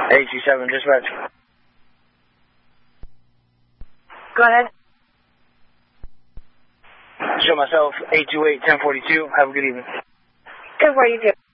827, dispatch. Go ahead. Show myself, 828-1042. Have a good evening. Good for you, too.